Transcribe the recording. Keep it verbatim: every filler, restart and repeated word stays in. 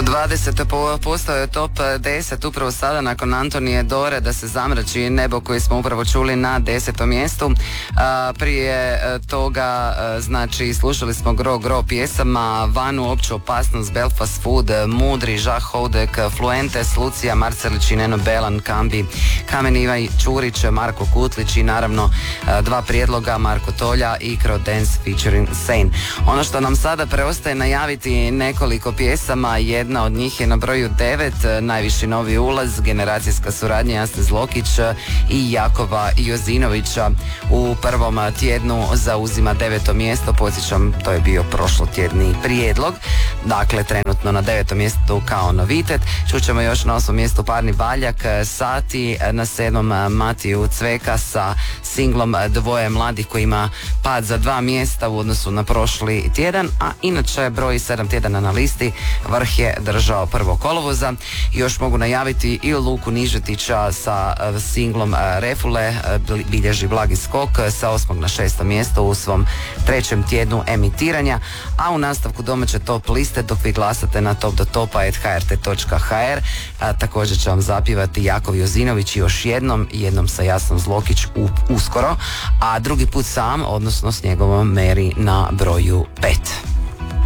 dvadeset postao je top deset upravo sada nakon Antonije Dore da se zamrači nebo koji smo upravo čuli na desetom mjestu. A, prije toga a, znači slušali smo gro gro pjesama, Vanu, Opću opasnost, Belfast Food, Mudri, Žah Houdek, Fluentes, Lucija, Marcelić i Neno Belan, Kambi, Kamen Ivaj Čurić, Marko Kutlić i naravno a, dva prijedloga, Marko Tolja i Cro Dance featuring Sane. Ono što nam sada preostaje najaviti nekoliko pjesama. Jedna od njih je na broju devet, najviši novi ulaz, generacijska suradnja Jasne Zlokić i Jakova Jozinovića. U prvom tjednu zauzima deveto mjesto, podsjećam, to je bio prošlotjedni prijedlog, dakle trenutno na devetom mjestu kao novitet. Čućemo još na osmom mjestu Parni Baljak, Sati, na sedmom Matiju Cveka sa singlom Dvoje mladih koji ima pad za dva mjesta u odnosu na prošli tjedan, a inače broj sedam tjedana na listi, vrh je držao prvog kolovoza. Još mogu najaviti i Luku Nižetića sa singlom Refule, bilježi blagi skok sa osmog na šestom mjesto u svom trećem tjednu emitiranja, a u nastavku domaće top liste dok vi glasate na top do topa at h r t dot h r također će vam zapivati Jakov Jozinović još jednom, jednom sa Jasnom Zlokić u, uskoro, a drugi put sam, odnosno s njegovom Meri na broju pet.